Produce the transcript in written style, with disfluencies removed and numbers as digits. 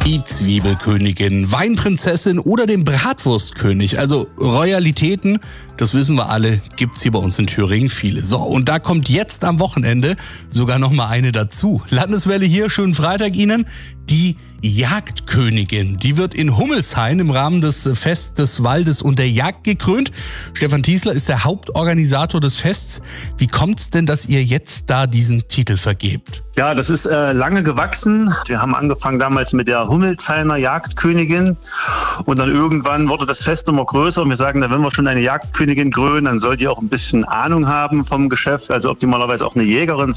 die Zwiebelkönigin, Weinprinzessin oder den Bratwurstkönig. Also Royalitäten, das wissen wir alle, gibt's hier bei uns in Thüringen viele. So, und da kommt jetzt am Wochenende sogar noch mal eine dazu. Landeswelle hier, schönen Freitag Ihnen. Die Jagdkönigin, die wird in Hummelshain im Rahmen des Fest des Waldes und der Jagd gekrönt. Stefan Tiesler ist der Hauptorganisator des Fests. Wie kommt's denn, dass ihr jetzt da diesen Titel vergebt? Ja, das ist lange gewachsen. Wir haben angefangen damals mit der Hummelshainer Jagdkönigin und dann irgendwann wurde das Fest immer größer und wir sagen, wenn wir schon eine Jagdkönigin krönen, dann soll die auch ein bisschen Ahnung haben vom Geschäft, also optimalerweise auch eine Jägerin